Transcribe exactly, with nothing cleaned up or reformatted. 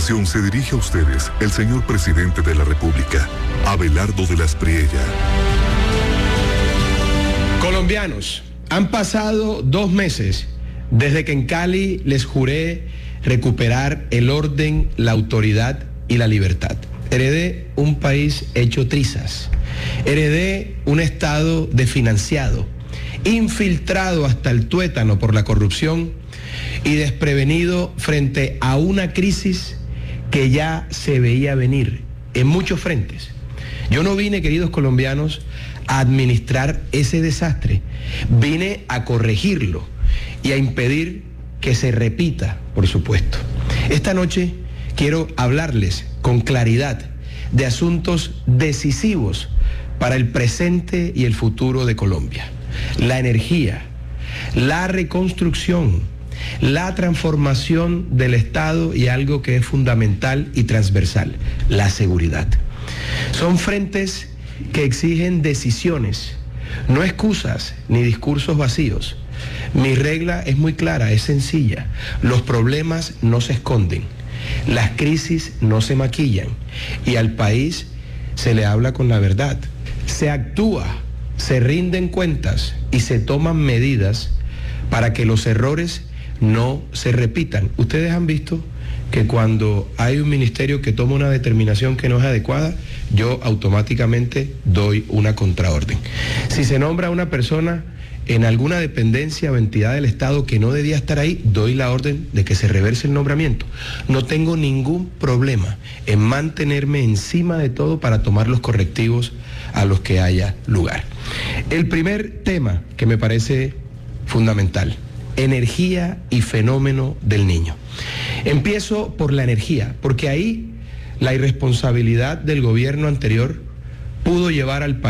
continuación se dirige a ustedes el señor presidente de la República, Abelardo de la Espriella. Colombianos, han pasado dos meses desde que en Cali les juré recuperar el orden, la autoridad y la libertad. Heredé un país hecho trizas. Heredé un Estado desfinanciado, infiltrado hasta el tuétano por la corrupción y desprevenido frente a una crisis que ya se veía venir en muchos frentes. Yo no vine, queridos colombianos, a administrar ese desastre. Vine a corregirlo y a impedir que se repita, por supuesto. Esta noche quiero hablarles con claridad de asuntos decisivos para el presente y el futuro de Colombia. La energía, la reconstrucción, la transformación del Estado y algo que es fundamental y transversal, la seguridad. Son frentes que exigen decisiones, no excusas ni discursos vacíos. Mi regla es muy clara, es sencilla. Los problemas no se esconden, las crisis no se maquillan y al país se le habla con la verdad. Se actúa, se rinden cuentas y se toman medidas para que los errores no se repitan. Ustedes han visto que cuando hay un ministerio que toma una determinación que no es adecuada, yo automáticamente doy una contraorden. Si se nombra a una persona en alguna dependencia o entidad del Estado que no debía estar ahí, doy la orden de que se reverse el nombramiento. No tengo ningún problema en mantenerme encima de todo para tomar los correctivos a los que haya lugar. El primer tema que me parece fundamental: energía y fenómeno del Niño. Empiezo por la energía, porque ahí la irresponsabilidad del gobierno anterior pudo llevar al país